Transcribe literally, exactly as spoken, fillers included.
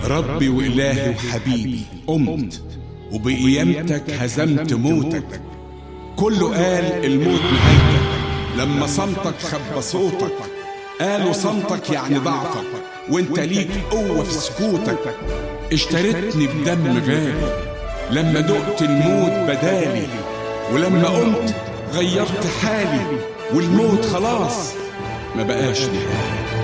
ربي وإلهي وحبيبي قمت، وبقيامتك هزمت موتك. كله قال الموت نهايتك، لما صمتك خبى صوتك. قالوا صمتك يعني ضعفك، وانت ليك قوة في سكوتك. اشتريتني بدم غالي لما دقت الموت بدالي، ولما قمت غيرت حالي، والموت خلاص ما بقاش نهاية.